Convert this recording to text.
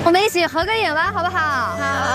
我们一起合个影吧，好不好？ 好。